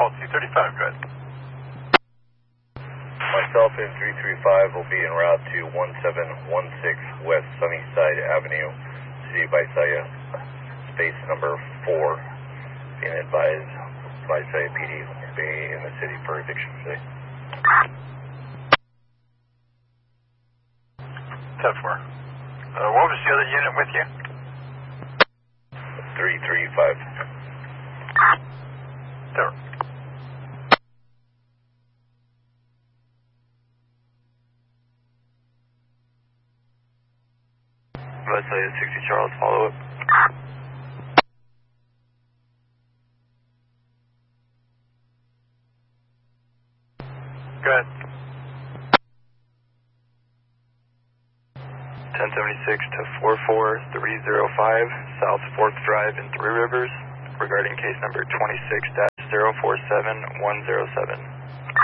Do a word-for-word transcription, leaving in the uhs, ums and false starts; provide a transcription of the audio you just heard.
call two thirty-five, go ahead. Myself and three three five will be en route to one seven one six West Sunnyside Avenue, City of Visalia, space number four, being advised Visalia P D will be in the city for eviction today. ten four. Uh, what was the other unit with you? three three five. There. Visalia sixty Charles, follow up. Go ahead. ten seventy-six to four four three zero five South fourth Drive in Three Rivers regarding case number twenty-six dash zero four seven one zero seven.